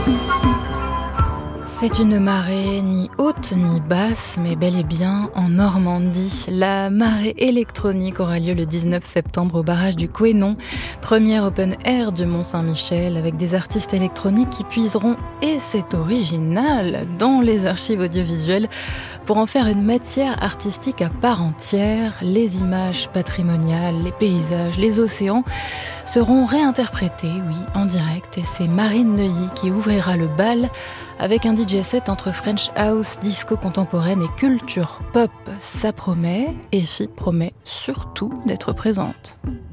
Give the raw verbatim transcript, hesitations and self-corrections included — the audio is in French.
C'est une marée ni haute ni basse, mais bel et bien en Normandie. La marée électronique aura lieu le dix-neuf septembre au barrage du Couesnon, première open air du Mont-Saint-Michel, avec des artistes électroniques qui puiseront, et c'est original, dans les archives audiovisuelles pour en faire une matière artistique à part entière. Les images patrimoniales, les paysages, les océans seront réinterprétés, oui, en direct, et c'est Marine Neuilly qui ouvrira le bal avec un D J set entre French House, disco contemporaine et culture pop. Ça promet, et F I promet surtout d'être présente.